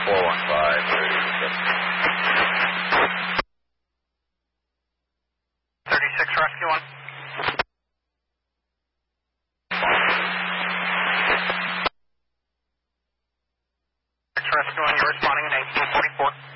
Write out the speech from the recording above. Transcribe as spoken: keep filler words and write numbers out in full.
four one five, thirty-six. thirty-six, rescue one. Rescue one, you're responding in eighteen forty-four.